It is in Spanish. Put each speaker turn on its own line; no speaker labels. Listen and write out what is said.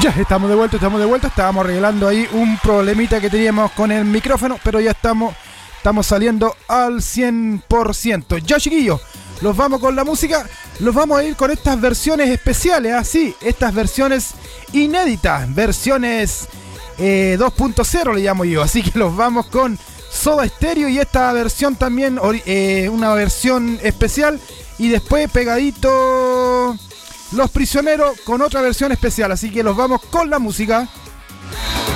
Ya estamos de vuelta. Estábamos arreglando ahí un problemita que teníamos con el micrófono, pero ya estamos saliendo al 100%. Ya, chiquillos, los vamos con la música. Los vamos a ir con estas versiones especiales, así, estas versiones inéditas, versiones 2.0 le llamo yo. Así que los vamos con Soda Stereo y esta versión también, una versión especial. Y después pegadito Los Prisioneros con otra versión especial. Así que los vamos con la música.